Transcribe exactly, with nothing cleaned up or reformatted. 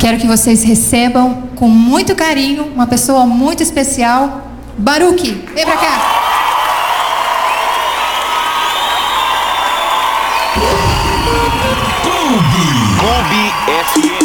Quero que vocês recebam com muito carinho uma pessoa muito especial, Baruque. Vem pra cá. Clube F